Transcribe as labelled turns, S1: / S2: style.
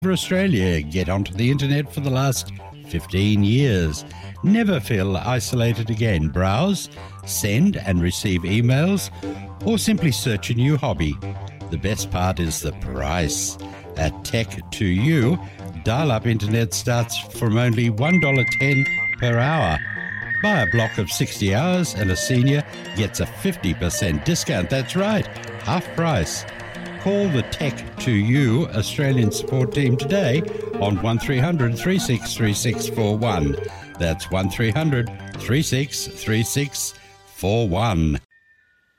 S1: for Australia. Get onto the internet for the last 15 years. Never feel isolated again. Browse, send and receive emails, or simply search a new hobby. The best part is the price. At Tech2U, dial-up internet starts from only $1.10 per hour. Buy a block of 60 hours and a senior gets a 50% discount. That's right, half price. Call the Tech2U Australian support team today on 1300 363641. That's 1300 363641.